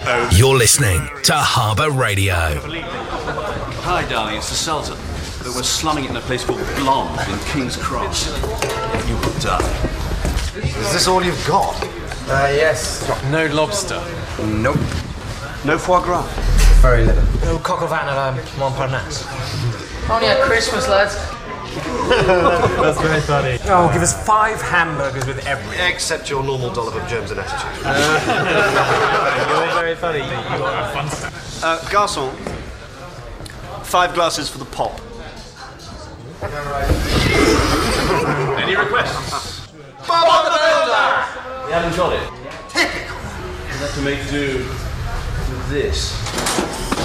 You're listening to Harbour Radio. Hi, darling, it's the Sultan. But we're slumming it in a place called Blonde in King's Cross. You will die. Is this all you've got? Yes. No lobster. Nope. No foie gras. Very little. No coq au vin à la Montparnasse. Only at Christmas, lads. That's very funny. Oh, give us 5 hamburgers with everything. Except your normal dollop of germs and attitude. You're very funny. You got fun stuff. Garçon, 5 glasses for the pop. Any requests? Bob the Builder! You haven't got it. Typical. You have to make do with this.